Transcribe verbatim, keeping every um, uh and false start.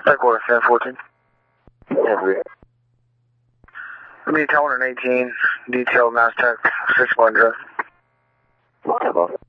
Headquarters, ten fourteen. Yeah, we Let me tell one eighteen, detailed Mass Tech, six one drive. Okay, boss.